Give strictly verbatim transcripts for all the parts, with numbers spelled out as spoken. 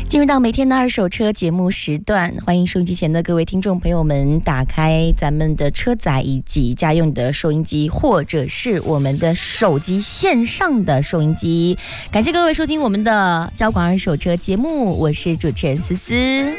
进入到每天的二手车节目时段，欢迎收音机前的各位听众朋友们打开咱们的车载以及家用的收音机，或者是我们的手机线上的收音机。感谢各位收听我们的交广二手车节目，我是主持人思思。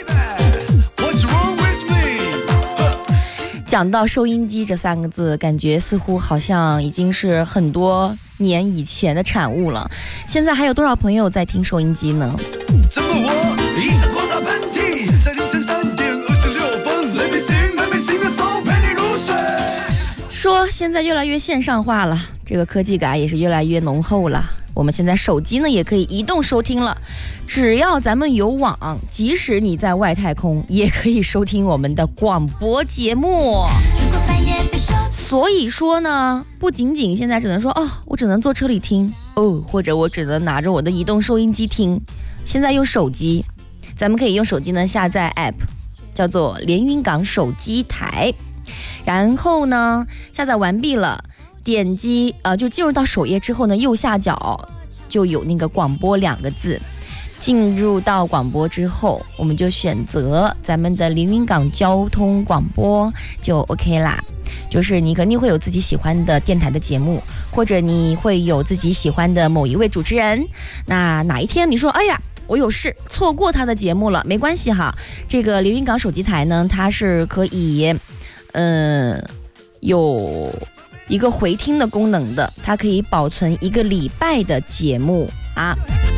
讲到收音机这三个字，感觉似乎好像已经是很多年以前的产物了。现在还有多少朋友在听收音机呢？这么我一直狂打喷嚏，在凌晨三点二十六分，雷没醒，雷没醒的手陪你入睡。说现在越来越线上化了，这个科技感也是越来越浓厚了。我们现在手机呢也可以移动收听了，只要咱们有网，即使你在外太空也可以收听我们的广播节目。所以说呢，不仅仅现在只能说哦，我只能坐车里听哦，或者我只能拿着我的移动收音机听。现在用手机，咱们可以用手机呢下载 app， 叫做连云港手机台，然后呢下载完毕了。点击呃，就进入到首页之后呢，右下角就有那个广播两个字。进入到广播之后，我们就选择咱们的连云港交通广播就 OK 啦。就是你肯定会有自己喜欢的电台的节目，或者你会有自己喜欢的某一位主持人。那哪一天你说，哎呀，我有事错过他的节目了，没关系哈。这个连云港手机台呢，它是可以，嗯，有一个回听的功能的，它可以保存一个礼拜的节目啊。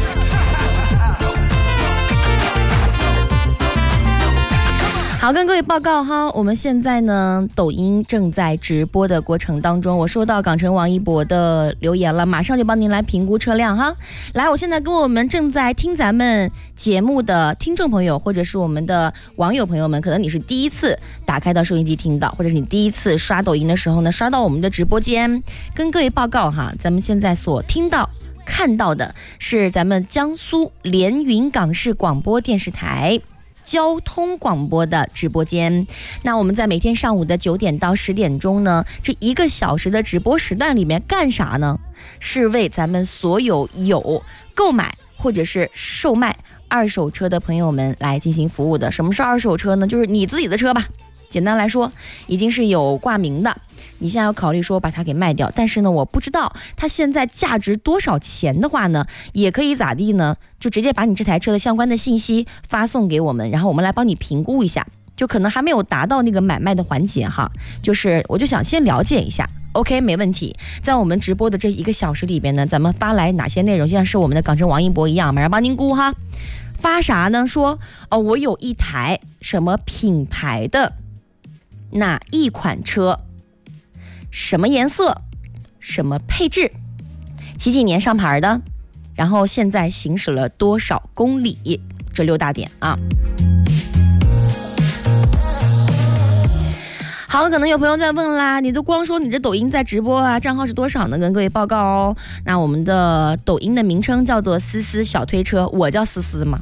好，跟各位报告哈，我们现在呢，抖音正在直播的过程当中，我收到港城王一博的留言了，马上就帮您来评估车辆哈。来，我现在跟我们正在听咱们节目的听众朋友，或者是我们的网友朋友们，可能你是第一次打开到收音机听到，或者是你第一次刷抖音的时候呢，刷到我们的直播间，跟各位报告哈，咱们现在所听到看到的是咱们江苏连云港市广播电视台交通广播的直播间。那我们在每天上午的九点到十点钟呢，这一个小时的直播时段里面干啥呢？是为咱们所有有购买或者是售卖二手车的朋友们来进行服务的。什么是二手车呢？就是你自己的车吧，简单来说已经是有挂名的，你现在要考虑说把它给卖掉，但是呢我不知道它现在价值多少钱的话呢，也可以咋地呢，就直接把你这台车的相关的信息发送给我们，然后我们来帮你评估一下，就可能还没有达到那个买卖的环节哈，就是我就想先了解一下。 OK， 没问题。在我们直播的这一个小时里边呢，咱们发来哪些内容，就像是我们的港城王一博一样，马上帮您估哈。发啥呢？说哦，我有一台什么品牌的哪一款车，什么颜色，什么配置，几几年上牌的，然后现在行驶了多少公里，这六大点啊。好，可能有朋友在问啦，你都光说你这抖音在直播啊，账号是多少呢？跟各位报告哦，那我们的抖音的名称叫做思思小推车，我叫思思嘛。